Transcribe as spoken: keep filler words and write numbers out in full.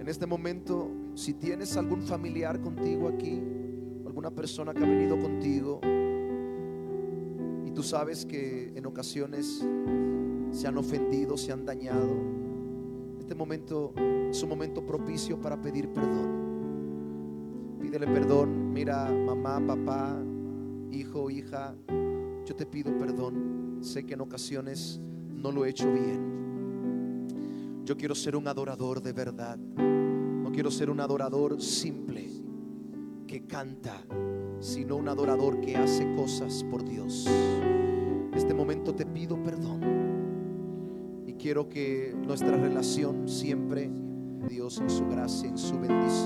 En este momento, si tienes algún familiar contigo aquí, alguna persona que ha venido contigo y tú sabes que en ocasiones se han ofendido, se han dañado, este momento es un momento propicio para pedir perdón. Pídele perdón. Mira, mamá, papá, hijo, hija, yo te pido perdón. Sé que en ocasiones no lo he hecho bien. Yo quiero ser un adorador de verdad. No quiero ser un adorador simple que canta, sino un adorador que hace cosas por Dios. En este momento te pido perdón y quiero que nuestra relación siempre, Dios en su gracia, en su bendición,